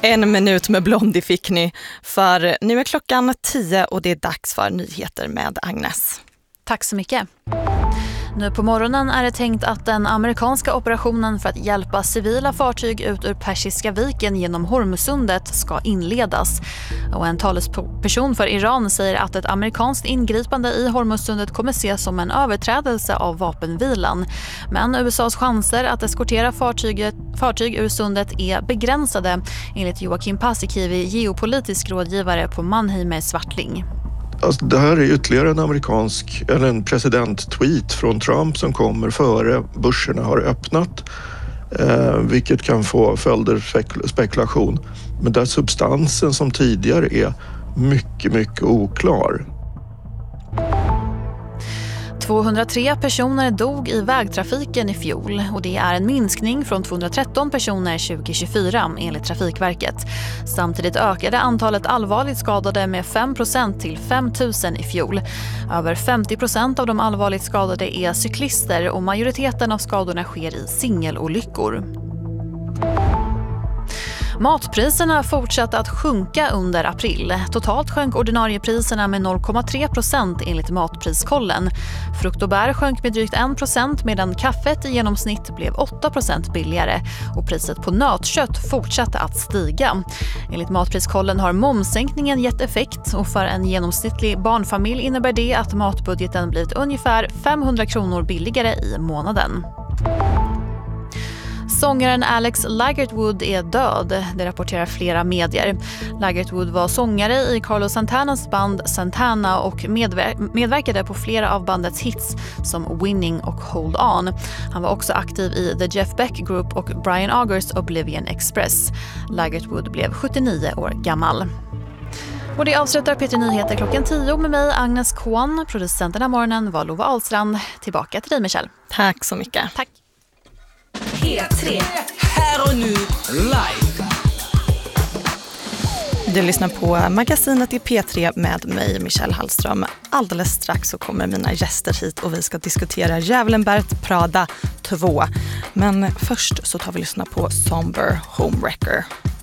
En minut med Blondie fick ni, för nu är klockan 10 och det är dags för nyheter med Agnes. Tack så mycket. Nu på morgonen är det tänkt att den amerikanska operationen för att hjälpa civila fartyg ut ur Persiska viken genom Hormuzsundet ska inledas. Och en talesperson för Iran säger att ett amerikanskt ingripande i Hormuzsundet kommer ses som en överträdelse av vapenvilan. Men USAs chanser att eskortera fartyg ur sundet är begränsade, enligt Joakim Paasikivi, geopolitisk rådgivare på Mannheimer Swartling. Alltså, det här är ytterligare en president-tweet från Trump som kommer före börserna har öppnat, vilket kan få följder spekulation. Men där substansen som tidigare är mycket, mycket oklar. 203 personer dog i vägtrafiken i fjol och det är en minskning från 213 personer 2024 enligt Trafikverket. Samtidigt ökade antalet allvarligt skadade med 5% till 5 000 i fjol. Över 50% av de allvarligt skadade är cyklister och majoriteten av skadorna sker i singelolyckor. Matpriserna fortsatte att sjunka under april. Totalt sjönk ordinariepriserna med 0,3% enligt Matpriskollen. Frukt och bär sjönk med drygt 1% medan kaffet i genomsnitt blev 8% billigare. Och priset på nötkött fortsatte att stiga. Enligt Matpriskollen har momssänkningen gett effekt och för en genomsnittlig barnfamilj innebär det att matbudgeten blivit ungefär 500 kronor billigare i månaden. Sångaren Alex Lagertwood är död, det rapporterar flera medier. Lagertwood var sångare i Carlos Santanas band Santana och medverkade på flera av bandets hits som Winning och Hold On. Han var också aktiv i The Jeff Beck Group och Brian Augers Oblivion Express. Lagertwood blev 79 år gammal. Och det avslutar P3 Nyheter klockan 10 med mig, Agnes Kohn. Producenten av morgonen var Lova Ahlstrand. Tillbaka till dig, Michelle. Tack så mycket. Tack. P3. Här och nu, live. Du lyssnar på magasinet i P3 med mig, Michelle Hallström. Alldeles strax så kommer mina gäster hit och vi ska diskutera Djävulen bär Prada 2. Men först så tar vi lyssna på Somber Homewrecker.